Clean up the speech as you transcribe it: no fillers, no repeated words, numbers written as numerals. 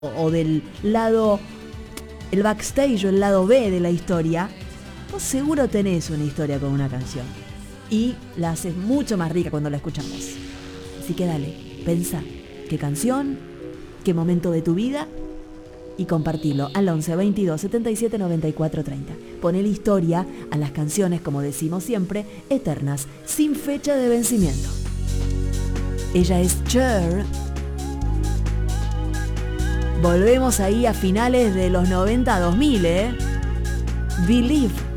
o del lado, el backstage o el lado B de la historia, vos seguro tenés una historia con una canción. Y la haces mucho más rica cuando la escuchamos. Así que dale, pensá, qué canción, qué momento de tu vida, y compartilo al 11 22 77 94 30. Ponele historia a las canciones, como decimos siempre, eternas, sin fecha de vencimiento. Ella es Cher. Volvemos ahí a finales de los 90 2000, Believe.